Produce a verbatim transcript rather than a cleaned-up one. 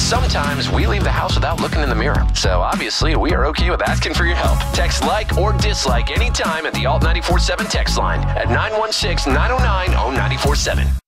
sometimes we leave the house without looking in the mirror. So obviously, we are okay with asking for your help. Text like or dislike anytime at the Alt nine four seven text line at nine one six, nine oh nine, oh nine four seven.